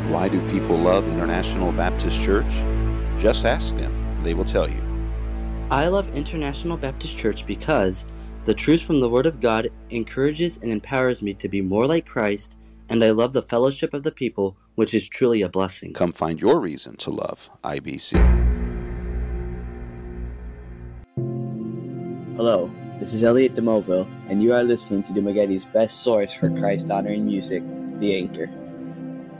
Why do people love International Baptist Church? Just ask them, and they will tell you. I love International Baptist Church because the truth from the Word of God encourages and empowers me to be more like Christ, and I love the fellowship of the people, which is truly a blessing. Come find your reason to love IBC. Hello, this is Elliot DeMoville, and you are listening to Dumagetti's best source for Christ-honoring music, The Anchor.